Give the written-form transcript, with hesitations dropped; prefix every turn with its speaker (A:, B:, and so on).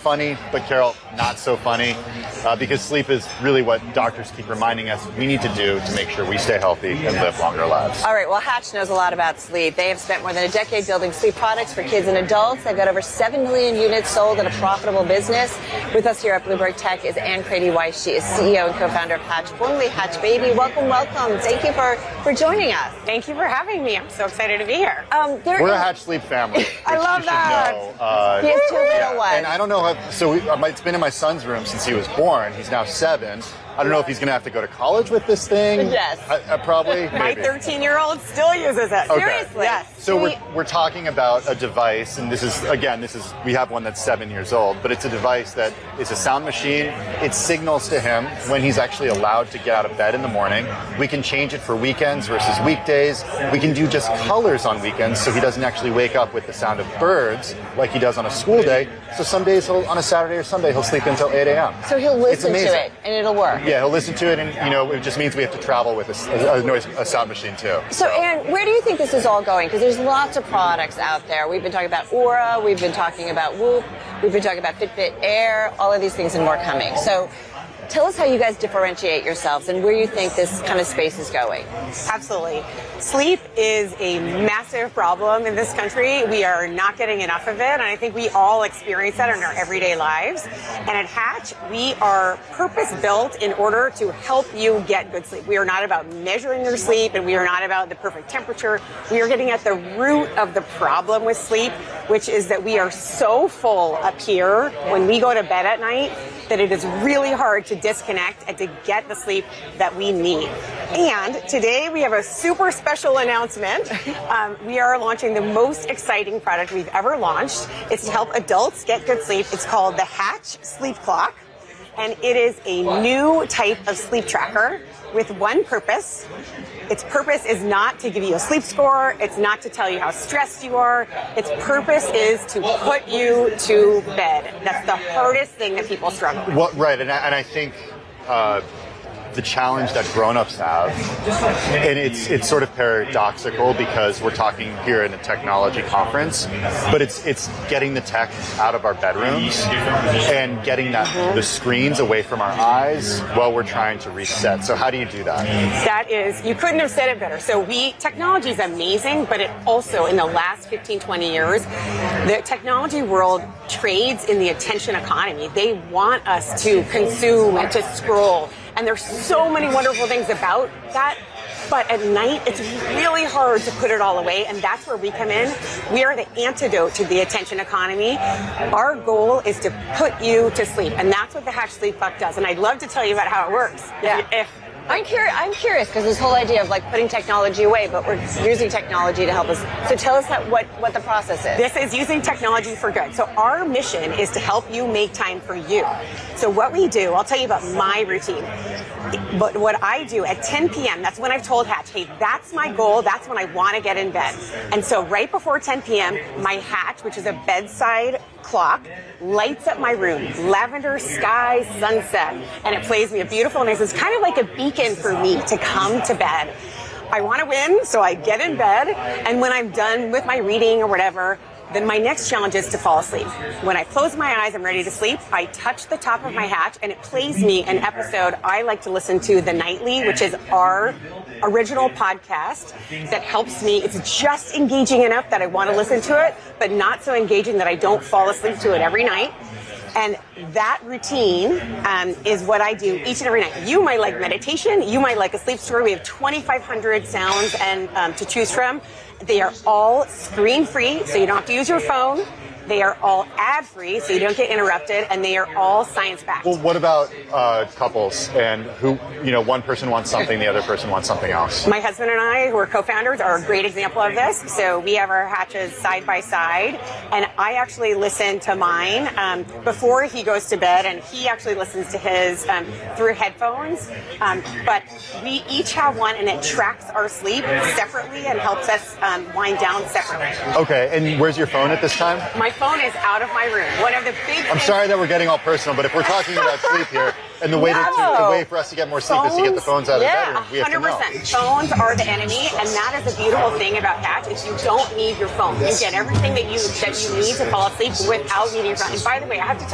A: funny, but Carol, not so funny, because sleep is really what doctors keep reminding us we need to do to make sure we stay healthy and live longer lives.
B: All right, well, Hatch knows a lot about sleep. They have spent more than a decade building sleep products for kids and adults. They've got over 7 million units sold in a profitable business. With us here at Bloomberg Tech is Ann Crady-Weiss. She is CEO and co-founder of Hatch, formerly Hatch Baby. Welcome, welcome. Thank you for joining us.
C: Thank you for having me. I'm so excited to be here.
A: We're a Hatch Sleep family.
B: I love that. He has 2 little ones.
A: And I don't know it's been in my son's room since he was born. He's now 7. I don't know if he's going to have to go to college with this thing.
B: Yes.
A: Probably.
C: My 13-year-old still uses it.
A: Okay.
C: Seriously. Yes.
A: So we're talking about a device, and this is we have one that's 7 years old, but it's a device that is a sound machine. It signals to him when he's actually allowed to get out of bed in the morning. We can change it for weekends versus weekdays. We can do just colors on weekends, so he doesn't actually wake up with the sound of birds like he does on a school day. So some days on a Saturday or Sunday, he'll sleep until 8 a.m.
B: So he'll listen to it, and it'll work.
A: Yeah, he'll listen to it, and it just means we have to travel with a sound machine too.
B: So, Ann, where do you think this is all going? Because there's lots of products out there. We've been talking about Oura, we've been talking about Whoop, we've been talking about Fitbit Air, all of these things and more coming. So, tell us how you guys differentiate yourselves and where you think this kind of space is going.
C: Absolutely. Sleep is a massive problem in this country. We are not getting enough of it, and I think we all experience that in our everyday lives. And at Hatch, we are purpose-built in order to help you get good sleep. We are not about measuring your sleep, and we are not about the perfect temperature. We are getting at the root of the problem with sleep, which is that we are so full up here when we go to bed at night that it is really hard to disconnect and to get the sleep that we need. And today we have a super special announcement. We are launching the most exciting product we've ever launched. It's to help adults get good sleep. It's called the Hatch Sleep Clock. And it is a new type of sleep tracker with one purpose. Its purpose is not to give you a sleep score. It's not to tell you how stressed you are. Its purpose is to put you to bed. That's the hardest thing that people struggle with.
A: Right, and I think the challenge that grown-ups have, and it's sort of paradoxical because we're talking here in a technology conference, but it's getting the tech out of our bedrooms and getting the screens away from our eyes while we're trying to reset. So how do you do that?
C: That is, you couldn't have said it better. So technology is amazing, but it also, in the last 15, 20 years, the technology world trades in the attention economy. They want us to consume and to scroll. And there's so many wonderful things about that. But at night, it's really hard to put it all away, and that's where we come in. We are the antidote to the attention economy. Our goal is to put you to sleep, and that's what the Hatch Sleep Clock does. And I'd love to tell you about how it works.
B: Yeah. I'm curious because this whole idea of putting technology away, but we're using technology to help us. So tell us what the process is.
C: This is using technology for good. So our mission is to help you make time for you. So what we do, I'll tell you about my routine. But what I do at 10 p.m., that's when I've told Hatch, hey, that's my goal. That's when I want to get in bed. And so right before 10 p.m., my Hatch, which is a bedside clock, lights up my room. Lavender, sky, sunset. And it plays me a beautiful noise. It's kind of like a beacon for me to come to bed. I want to win, so I get in bed. And when I'm done with my reading or whatever, then my next challenge is to fall asleep. When I close my eyes, I'm ready to sleep. I touch the top of my Hatch, and it plays me an episode I like to listen to, The Nightly, which is our original podcast that helps me. It's just engaging enough that I want to listen to it, but not so engaging that I don't fall asleep to it every night. And that routine is what I do each and every night. You might like meditation. You might like a sleep story. We have 2,500 sounds and to choose from. They are all screen-free, so you don't have to use your phone. They are all ad-free, so you don't get interrupted, and they are all science-backed.
A: Well, what about couples and who, one person wants something, the other person wants something else?
C: My husband and I, who are co-founders, are a great example of this. So we have our Hatches side by side, and I actually listen to mine before he goes to bed, and he actually listens to his through headphones. But we each have one, and it tracks our sleep separately and helps us wind down separately.
A: Okay, and where's your phone at this time?
C: My phone is out of my room. One of the big
A: I'm sorry that we're getting all personal, but if we're talking about sleep here, and the way for us to get more sleep is to get the phones out of the bedroom, we have to know.
C: 100%. Phones are the enemy, and that is the beautiful thing about Hatch is you don't need your phone. You get everything that you need to fall asleep without needing your phone. And by the way, I have to